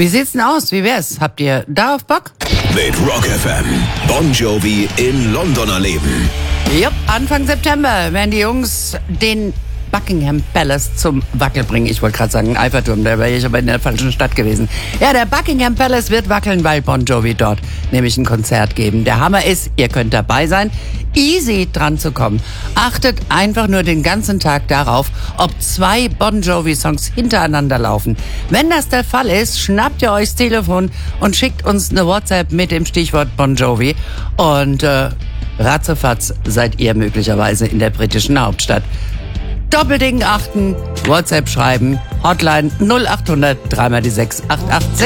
Wie sieht's denn aus? Wie wär's? Habt ihr da auf Bock? Mit Rock FM. Bon Jovi in London erleben. Jupp, Anfang September werden die Jungs den Buckingham Palace zum Wackel bringen. Ich wollte gerade sagen Eiffelturm, da wäre ich aber in der falschen Stadt gewesen. Ja, der Buckingham Palace wird wackeln, weil Bon Jovi dort nämlich ein Konzert geben. Der Hammer ist, ihr könnt dabei sein, easy dran zu kommen. Achtet einfach nur den ganzen Tag darauf, ob 2 Bon Jovi-Songs hintereinander laufen. Wenn das der Fall ist, schnappt ihr euch das Telefon und schickt uns eine WhatsApp mit dem Stichwort Bon Jovi und ratzefatz seid ihr möglicherweise in der britischen Hauptstadt. Doppelding achten, WhatsApp schreiben, Hotline 0800 3 mal die 6 886.